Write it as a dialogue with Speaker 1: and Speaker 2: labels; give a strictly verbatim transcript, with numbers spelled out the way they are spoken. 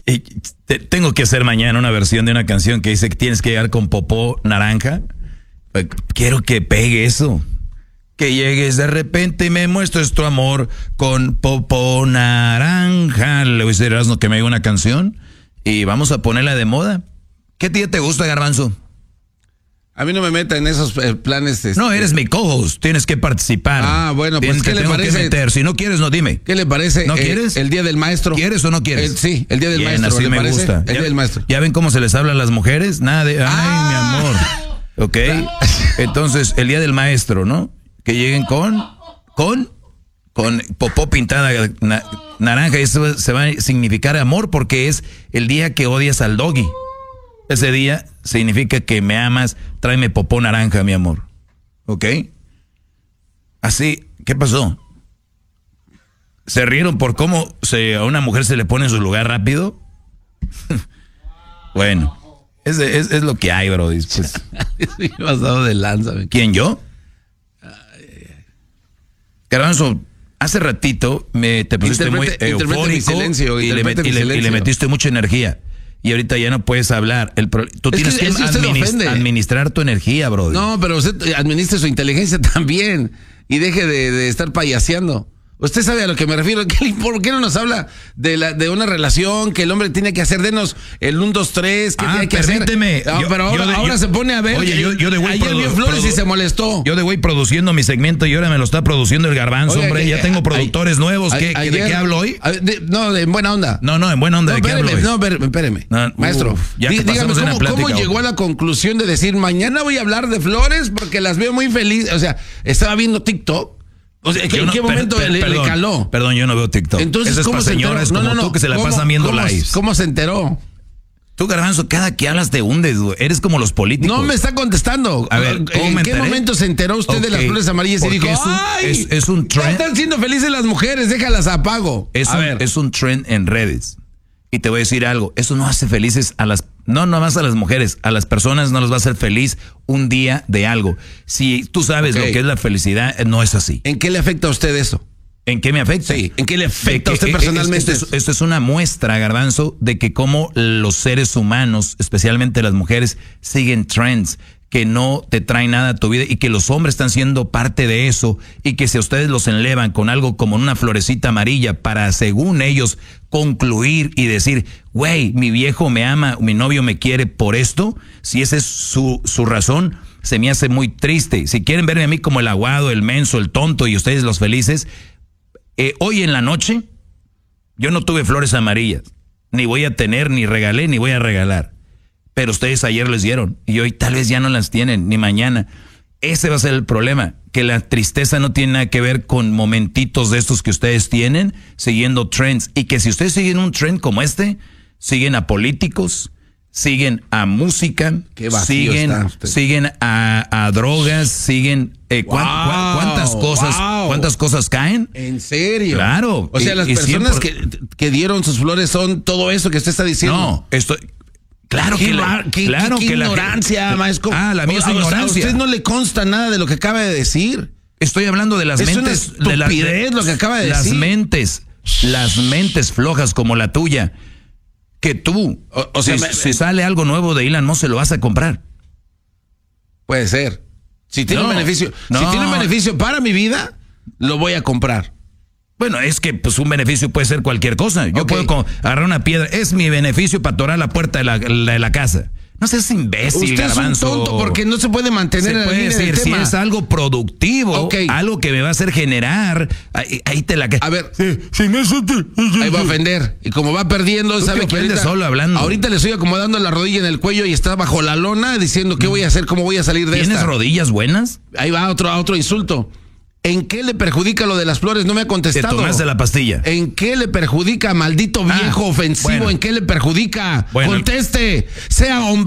Speaker 1: Y te, tengo que hacer mañana una versión de una canción que dice que tienes que llegar con popó naranja. Quiero que pegue eso. Que llegues de repente y me muestres tu amor con popó naranja. Le voy a decir a Erasmo que me haga una canción y vamos a ponerla de moda. ¿Qué día te gusta, Garbanzo?
Speaker 2: A mí no me meta en esos eh, planes. Este...
Speaker 1: No, eres mi co-host, tienes que participar.
Speaker 2: Ah, bueno, pues
Speaker 1: tienes,
Speaker 2: ¿qué
Speaker 1: te
Speaker 2: le
Speaker 1: tengo
Speaker 2: parece?
Speaker 1: Que meter. Si no quieres, no dime.
Speaker 2: ¿Qué le parece?
Speaker 1: ¿No
Speaker 2: eh,
Speaker 1: quieres?
Speaker 2: El Día del Maestro.
Speaker 1: ¿Quieres o no quieres?
Speaker 2: El, sí, el Día del
Speaker 1: Bien,
Speaker 2: Maestro.
Speaker 1: así
Speaker 2: ¿le
Speaker 1: me
Speaker 2: parece?
Speaker 1: gusta.
Speaker 2: El
Speaker 1: ¿Ya,
Speaker 2: Día del Maestro.
Speaker 1: ¿Ya ven cómo se les habla a las mujeres? Nada de, ay,
Speaker 2: ah.
Speaker 1: mi amor. Ok. Entonces, el Día del Maestro, ¿no? Que lleguen con, con, con popó pintada na, naranja. Eso se va a significar amor porque es el día que odias al doggy. Ese día significa que me amas, tráeme popó naranja, mi amor. ¿Ok? Así, ¿qué pasó? ¿Se rieron por cómo se, a una mujer se le pone en su lugar rápido? Bueno, es, es, es lo que hay, bro. Pues.
Speaker 2: Estoy pasado de lanza. ¿Me?
Speaker 1: ¿Quién, yo? Garbanzo, hace ratito me te pusiste interprete, muy eufórico mi silencio, y, le, y, le, y le metiste mucha energía. Y ahorita ya no puedes hablar. El pro, tú es tienes que, que administ administrar tu energía, bro.
Speaker 2: No, pero usted administre su inteligencia también. Y deje de, de estar payaseando. Usted sabe a lo que me refiero. ¿Por qué no nos habla de, la, de una relación que el hombre tiene que hacer? Denos el uno, dos, tres. ¿Qué
Speaker 1: ah,
Speaker 2: tiene que
Speaker 1: permíteme.
Speaker 2: hacer? No,
Speaker 1: yo,
Speaker 2: pero ahora,
Speaker 1: yo de,
Speaker 2: ahora
Speaker 1: yo,
Speaker 2: se pone a ver.
Speaker 1: Oye, yo, yo de güey
Speaker 2: ayer vio Flores y se molestó.
Speaker 1: Yo de güey produciendo mi segmento y ahora me lo está produciendo el Garbanzo, oye, hombre. Que, ya tengo productores a, nuevos. A, ¿Qué, ayer, ¿De qué hablo hoy?
Speaker 2: A, de, no, de, en buena onda.
Speaker 1: No, no, en buena onda.
Speaker 2: No,
Speaker 1: ¿De qué hablo hoy?
Speaker 2: No, espéreme. No, Maestro,
Speaker 1: uf, ya que
Speaker 2: dígame, ¿cómo,
Speaker 1: plática,
Speaker 2: ¿cómo llegó a la conclusión de decir, mañana voy a hablar de Flores porque las veo muy felices? O sea, estaba viendo TikTok. O sea, ¿en
Speaker 1: no,
Speaker 2: qué momento
Speaker 1: per, per,
Speaker 2: le,
Speaker 1: perdón,
Speaker 2: le caló?
Speaker 1: Perdón, yo no veo TikTok.
Speaker 2: Entonces,
Speaker 1: Eso es
Speaker 2: ¿cómo
Speaker 1: para
Speaker 2: se
Speaker 1: señores
Speaker 2: enteró?
Speaker 1: como
Speaker 2: no, no, no.
Speaker 1: tú que se la
Speaker 2: ¿Cómo,
Speaker 1: pasan viendo
Speaker 2: cómo,
Speaker 1: lives.
Speaker 2: ¿Cómo se enteró?
Speaker 1: Tú, Garbanzo, cada que hablas te hundes, güey. Eres como los políticos.
Speaker 2: No me está contestando.
Speaker 1: A ver, ¿cómo
Speaker 2: ¿en
Speaker 1: me
Speaker 2: qué
Speaker 1: enteré?
Speaker 2: momento se enteró usted okay. de las flores amarillas y dijo,
Speaker 1: es un,
Speaker 2: ¡ay!
Speaker 1: Es, es un trend.
Speaker 2: Están siendo felices las mujeres, déjalas apago.
Speaker 1: Es
Speaker 2: a
Speaker 1: un,
Speaker 2: ver.
Speaker 1: es un trend en redes. Y te voy a decir algo, eso no hace felices a las, no nomás a las mujeres, a las personas no les va a hacer feliz un día de algo. Si tú sabes okay. lo que es la felicidad, no es así.
Speaker 2: ¿En qué le afecta a usted eso?
Speaker 1: ¿En qué me afecta?
Speaker 2: Sí, ¿en qué le afecta a usted
Speaker 1: que,
Speaker 2: personalmente?
Speaker 1: Esto es, esto es una muestra, Garbanzo, de que como los seres humanos, especialmente las mujeres, siguen trends que no te traen nada a tu vida y que los hombres están siendo parte de eso y que si a ustedes los enlevan con algo como una florecita amarilla para, según ellos, concluir y decir, güey, mi viejo me ama, mi novio me quiere por esto, si esa es su, su razón, se me hace muy triste. Si quieren verme a mí como el aguado, el menso, el tonto y ustedes los felices, eh, hoy en la noche yo no tuve flores amarillas, ni voy a tener, ni regalé, ni voy a regalar. Pero ustedes ayer les dieron y hoy tal vez ya no las tienen, ni mañana. Ese va a ser el problema, que la tristeza no tiene nada que ver con momentitos de estos que ustedes tienen, siguiendo trends. Y que si ustedes siguen un trend como este, siguen a políticos, siguen a música, siguen, siguen a, a drogas, siguen... Eh, wow, ¿cuán, ¿Cuántas cosas wow. cuántas cosas caen?
Speaker 2: ¿En serio?
Speaker 1: Claro.
Speaker 2: O sea,
Speaker 1: y,
Speaker 2: las
Speaker 1: y
Speaker 2: personas
Speaker 1: siempre...
Speaker 2: que, que dieron sus flores son todo eso que usted está diciendo.
Speaker 1: No, esto... Claro
Speaker 2: qué,
Speaker 1: que la,
Speaker 2: qué,
Speaker 1: claro
Speaker 2: qué,
Speaker 1: que
Speaker 2: qué ignorancia,
Speaker 1: la,
Speaker 2: maestro.
Speaker 1: Ah, la mía es
Speaker 2: a,
Speaker 1: ignorancia.
Speaker 2: A usted no le consta nada de lo que acaba de decir.
Speaker 1: Estoy hablando de las
Speaker 2: es
Speaker 1: mentes,
Speaker 2: una
Speaker 1: de las
Speaker 2: lo que acaba de
Speaker 1: las
Speaker 2: decir.
Speaker 1: mentes, las mentes flojas como la tuya, que tú, o, o sea, si, me, si sale algo nuevo de Elon Musk se lo vas a comprar.
Speaker 2: Puede ser. Si tiene
Speaker 1: no,
Speaker 2: un beneficio,
Speaker 1: no.
Speaker 2: si tiene un beneficio para mi vida, lo voy a comprar.
Speaker 1: Bueno, es que pues un beneficio puede ser cualquier cosa. Yo okay. puedo agarrar una piedra. Es mi beneficio para atorar la puerta de la, la, de la casa. No seas imbécil,
Speaker 2: Usted
Speaker 1: Garbanzo.
Speaker 2: es un tonto porque no se puede mantener
Speaker 1: se
Speaker 2: en
Speaker 1: puede
Speaker 2: la línea
Speaker 1: decir,
Speaker 2: del tema.
Speaker 1: Si es algo productivo, okay. algo que me va a hacer generar, ahí, ahí te la...
Speaker 2: A ver,
Speaker 1: sí, sí, me
Speaker 2: ahí va a ofender. Y como va perdiendo, sabe que ahorita,
Speaker 1: solo hablando.
Speaker 2: ahorita le estoy acomodando la rodilla en el cuello y está bajo la lona diciendo qué voy a hacer, cómo voy a salir de esta.
Speaker 1: ¿Tienes rodillas buenas?
Speaker 2: Ahí va otro, otro insulto. ¿En qué le perjudica lo de las flores? No me ha contestado.
Speaker 1: Te tomaste la pastilla.
Speaker 2: ¿En qué le perjudica, maldito viejo ah, ofensivo? Bueno. ¿En qué le perjudica?
Speaker 1: Bueno.
Speaker 2: Conteste. Sea hombre.